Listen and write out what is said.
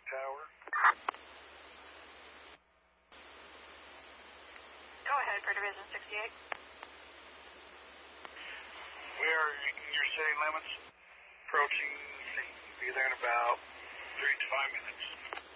Tower. Go ahead for Division 68. We are in your city limits, approaching the scene. Be there in about 3 to 5 minutes.